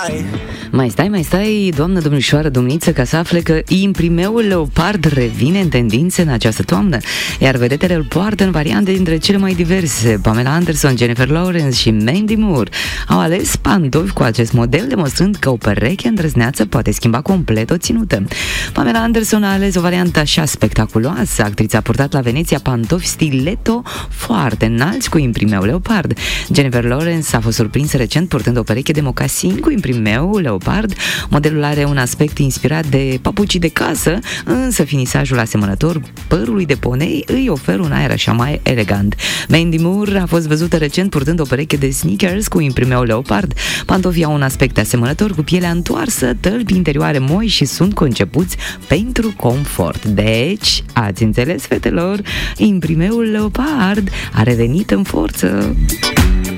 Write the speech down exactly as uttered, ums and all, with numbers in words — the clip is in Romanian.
Mai stai, mai stai, doamnă, domnișoară, domniță, ca să afle că imprimeul leopard revine în tendințe în această toamnă, iar vedetele îl poartă în variante dintre cele mai diverse. Pamela Anderson, Jennifer Lawrence și Mandy Moore au ales pantofi cu acest model, demonstrând că o pereche îndrăzneață poate schimba complet o ținută. Pamela Anderson a ales o variantă așa spectaculoasă. Actrița a purtat la Veneția pantofi stiletto foarte înalți cu imprimeu leopard. Jennifer Lawrence a fost surprinsă recent purtând o pereche de mocasini cu imprimeu leopard. Modelul are un aspect inspirat de papucii de casă, însă finisajul asemănător părului de ponei îi oferă un aer așa mai elegant. Mandy Moore a fost văzută recent purtând o pereche de sneakers cu imprimeu leopard. Pantofii au un aspect asemănător cu pielea întoarsă, tălpi interioare moi și sunt concepuți pentru confort. Deci, ați înțeles, fetelor, imprimeul leopard a revenit în forță.